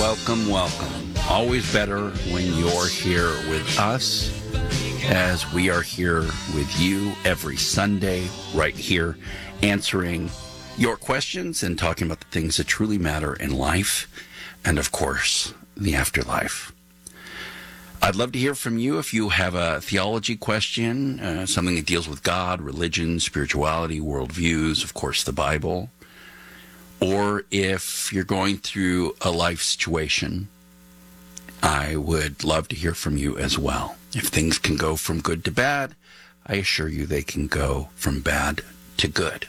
welcome, welcome. Always better when you're here with us, as we are here with you every Sunday, right here, answering your questions and talking about the things that truly matter in life and, of course, the afterlife. I'd love to hear from you if you have a theology question, something that deals with God, religion, spirituality, worldviews, of course, the Bible. Or if you're going through a life situation, I would love to hear from you as well. If things can go from good to bad, I assure you they can go from bad to good.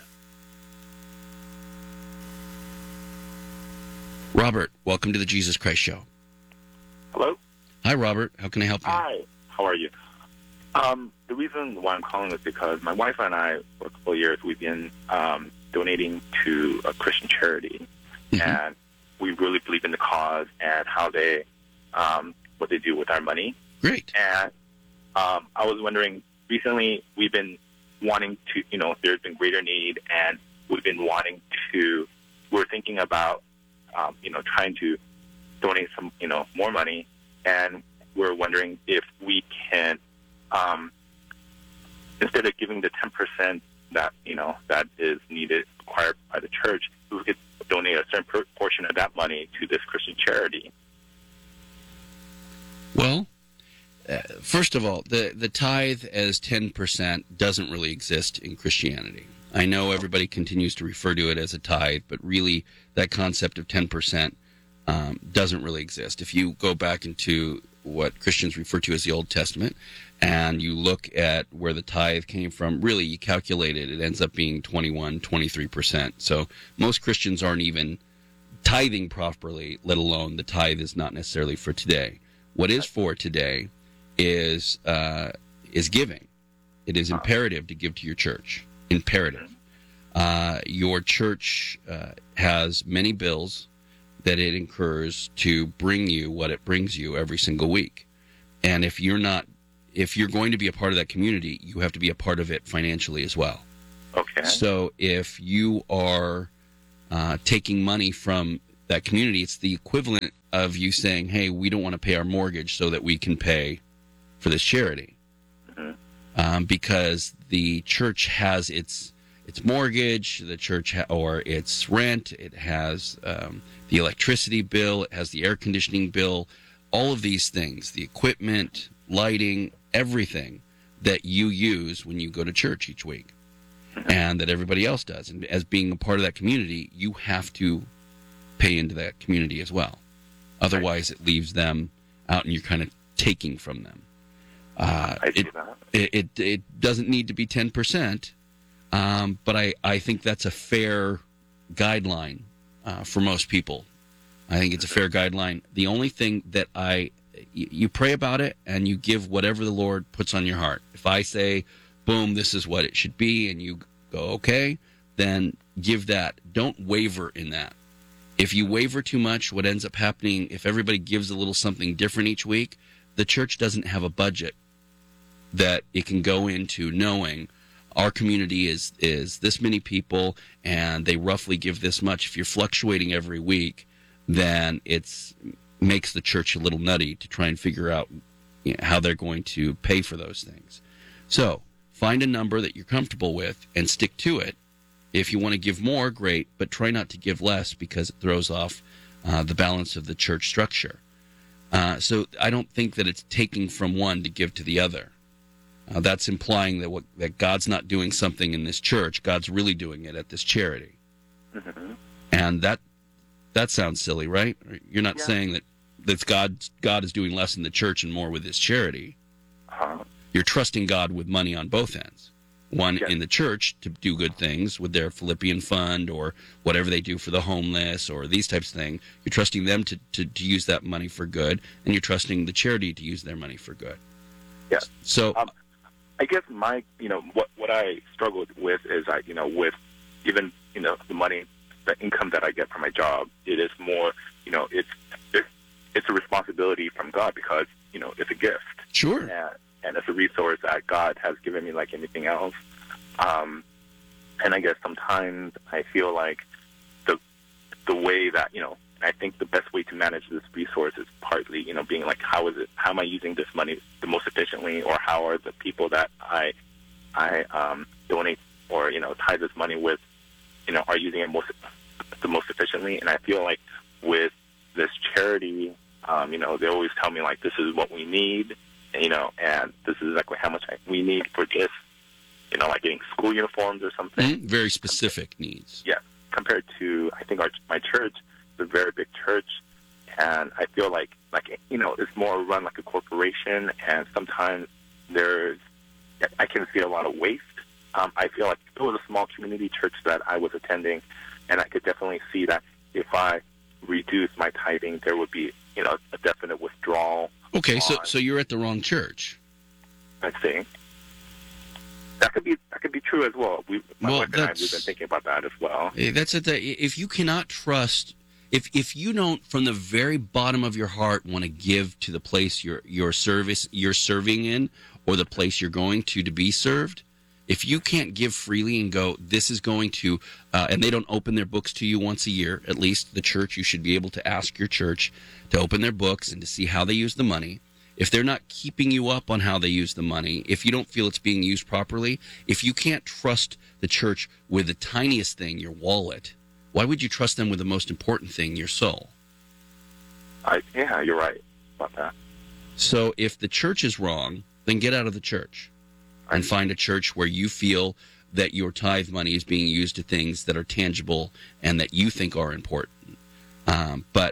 Robert, welcome to the Jesus Christ Show. Hello? Hi, Robert. How can I help you? Hi. How are you? The reason why I'm calling is because my wife and I, for a couple of years, we've been donating to a Christian charity, and we really believe in the cause and how they, what they do with our money. Great. And I was wondering, recently we've been wanting to, there's been greater need, and we've been wanting to, we're thinking about, trying to donate some, more money, and we're wondering if we can, instead of giving the 10% that, that is needed, required by the church, we could donate a certain portion of that money to this Christian charity. Well, first of all, the tithe as 10% doesn't really exist in Christianity. I know everybody continues to refer to it as a tithe, but really that concept of 10% doesn't really exist. If you go back into what Christians refer to as the Old Testament, and you look at where the tithe came from, really you calculate it, it ends up being 21, 23%. So most Christians aren't even tithing properly, let alone the tithe is not necessarily for today. What is for today is giving. It is imperative to give to your church. Imperative. Your church has many bills that it incurs to bring you what it brings you every single week. And if you're going to be a part of that community, you have to be a part of it financially as well. Okay. So if you are taking money from that community, it's the equivalent of you saying, hey, we don't want to pay our mortgage so that we can pay for this charity. Because the church has its mortgage, the church or its rent, it has the electricity bill, it has the air conditioning bill, all of these things, the equipment, lighting, everything that you use when you go to church each week, and that everybody else does. And as being a part of that community, you have to pay into that community as well. Otherwise, it leaves them out, and you're kind of taking from them. I see that. It doesn't need to be 10%, but I think that's a fair guideline for most people. I think it's a fair guideline. The only thing that you pray about it and you give whatever the Lord puts on your heart. If I say, boom, this is what it should be, and you go, okay, then give that. Don't waver in that. If you waver too much, what ends up happening, if everybody gives a little something different each week, the church doesn't have a budget that it can go into knowing our community is this many people and they roughly give this much. If you're fluctuating every week, then it makes the church a little nutty to try and figure out how they're going to pay for those things. So find a number that you're comfortable with and stick to it. If you want to give more, great, but try not to give less because it throws off the balance of the church structure. So I don't think that it's taking from one to give to the other. That's implying that God's not doing something in this church. God's really doing it at this charity. Mm-hmm. And that sounds silly, right? You're not saying that God is doing less in the church and more with his charity. You're trusting God with money on both ends. One in the church to do good things with their Philippian fund or whatever they do for the homeless or these types of things. You're trusting them to use that money for good, and you're trusting the charity to use their money for good. Yeah. So I guess my, what I struggled with is with even, the money, the income that I get from my job, it is more, it's a responsibility from God because, it's a gift. Sure. And it's a resource that God has given me like anything else. And I guess sometimes I feel like the way that, I think the best way to manage this resource is partly, being like, how am I using this money the most efficiently, or how are the people that I donate or, tie this money with, are using it the most efficiently. And I feel like with this charity, they always tell me, like, this is what we need, and this is exactly how much we need for this, like getting school uniforms or something. Very specific needs. Yeah, compared to, I think my church is a very big church, and I feel like it's more run like a corporation, and sometimes I can see a lot of waste. I feel like if it was a small community church that I was attending, and I could definitely see that if I reduce my tithing, there would be, a definite withdrawal. Okay, so you're at the wrong church. I see. That could be true as well. My wife and I, we've been thinking about that as well. That's it. If you cannot trust, if you don't, from the very bottom of your heart, want to give to the place you're serving in, or the place you're going to be served, if you can't give freely and go, this is going to, and they don't open their books to you once a year, at least the church, you should be able to ask your church to open their books and to see how they use the money. If they're not keeping you up on how they use the money, if you don't feel it's being used properly, if you can't trust the church with the tiniest thing, your wallet, why would you trust them with the most important thing, your soul? Yeah, you're right about that. So if the church is wrong, then get out of the church and find a church where you feel that your tithe money is being used to things that are tangible and that you think are important. But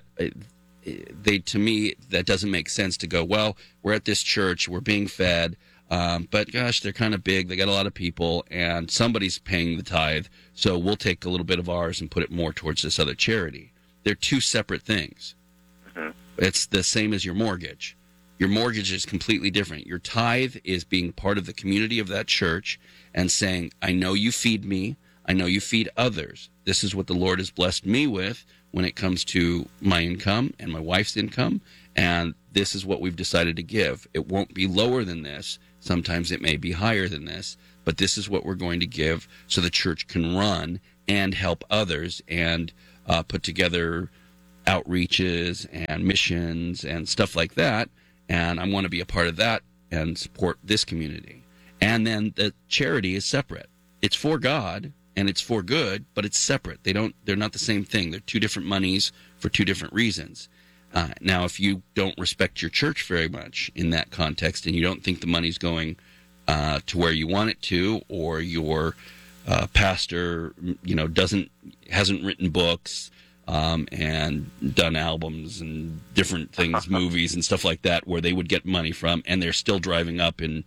to me, that doesn't make sense to go, well, we're at this church, we're being fed, but gosh, they're kind of big, they got a lot of people, and somebody's paying the tithe, so we'll take a little bit of ours and put it more towards this other charity. They're two separate things. Mm-hmm. It's the same as your mortgage. Your mortgage is completely different. Your tithe is being part of the community of that church and saying, I know you feed me, I know you feed others. This is what the Lord has blessed me with when it comes to my income and my wife's income, and this is what we've decided to give. It won't be lower than this. Sometimes it may be higher than this, but this is what we're going to give so the church can run and help others and put together outreaches and missions and stuff like that. And I want to be a part of that and support this community. And then the charity is separate. It's for God and it's for good, but it's separate. They're not the same thing. They're two different monies for two different reasons. Now, if you don't respect your church very much in that context, and you don't think the money's going to where you want it to, or your pastor, hasn't written books and done albums and different things, movies and stuff like that, where they would get money from, and they're still driving up in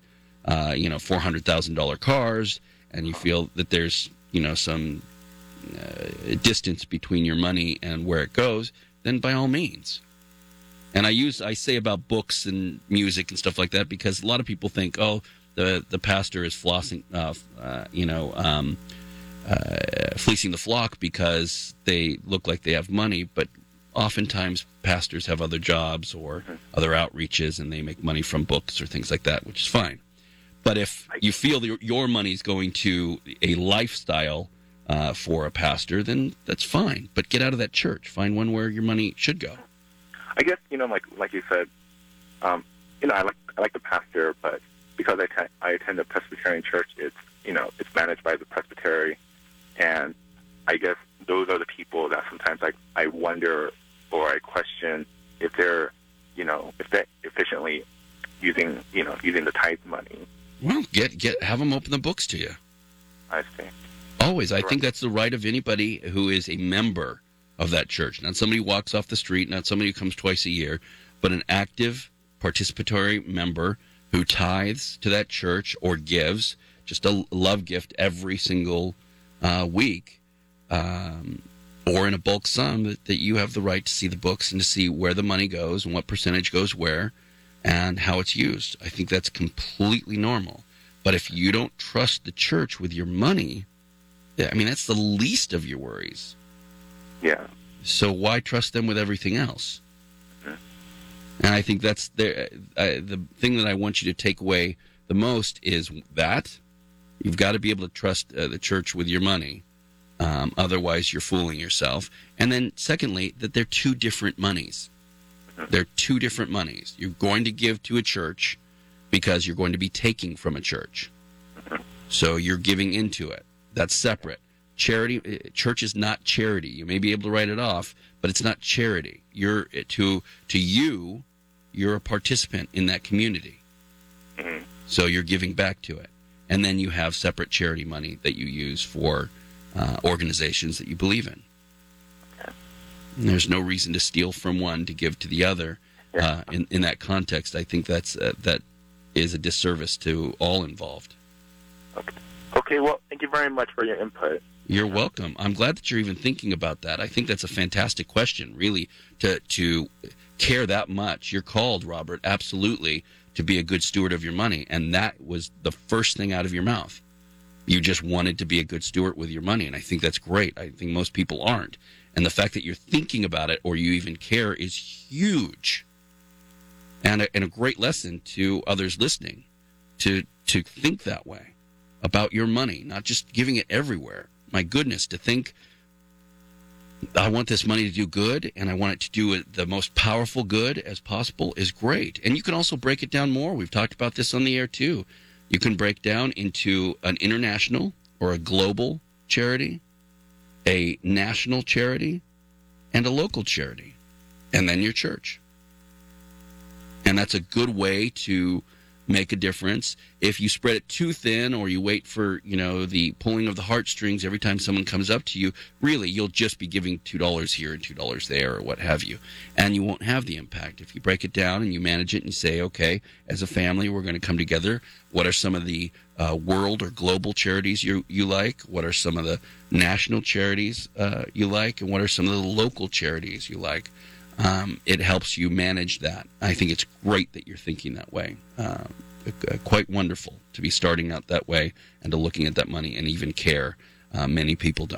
$400,000 cars, and you feel that there's some distance between your money and where it goes, then by all means. And I say about books and music and stuff like that because a lot of people think, oh, the pastor is flossing, fleecing the flock because they look like they have money. But oftentimes pastors have other jobs or other outreaches, and they make money from books or things like that, which is fine. But if you feel that your money is going to a lifestyle for a pastor, then that's fine. But get out of that church. Find one where your money should go. I guess, like you said, I like the pastor, but because I attend a Presbyterian church, it's managed by the presbytery, and I guess those are the people that sometimes I wonder or I question if they're efficiently using the tithe money. Well, have them open the books to you. I see. Always. I think that's the right of anybody who is a member of that church. Not somebody who walks off the street, not somebody who comes twice a year, but an active participatory member who tithes to that church or gives just a love gift every single week, or in a bulk sum, that you have the right to see the books and to see where the money goes and what percentage goes where and how it's used. I think that's completely normal. But if you don't trust the church with your money, that's the least of your worries. Yeah. So why trust them with everything else? Mm-hmm. And I think that's the thing that I want you to take away the most is that you've got to be able to trust the church with your money. Otherwise, you're fooling yourself. And then, secondly, that they're two different monies. They're two different monies. You're going to give to a church because you're going to be taking from a church. So you're giving into it. That's separate. Church is not charity. You may be able to write it off, but it's not charity. You're to you, you're a participant in that community. So you're giving back to it. And then you have separate charity money that you use for organizations that you believe in. And there's no reason to steal from one to give to the other. In that context, I think that is a disservice to all involved. Okay, well, thank you very much for your input. You're welcome. I'm glad that you're even thinking about that. I think that's a fantastic question, really, to care that much. You're called, Robert, absolutely, to be a good steward of your money, and that was the first thing out of your mouth. You just wanted to be a good steward with your money, and I think that's great. I think most people aren't. And the fact that you're thinking about it or you even care is huge, and a great lesson to others listening to think that way about your money, not just giving it everywhere. My goodness, to think, I want this money to do good, and I want it to do the most powerful good as possible is great. And you can also break it down more. We've talked about this on the air, too. You can break down into an international or a global charity, a national charity, and a local charity, and then your church. And that's a good way to make a difference. If you spread it too thin or you wait for, the pulling of the heartstrings every time someone comes up to you, really, you'll just be giving $2 here and $2 there or what have you. And you won't have the impact. If you break it down and you manage it and you say, okay, as a family, we're going to come together. What are some of the world or global charities you like? What are some of the national charities you like? And what are some of the local charities you like? It helps you manage that. I think it's great that you're thinking that way. Quite wonderful to be starting out that way and to looking at that money and even care. Many people don't.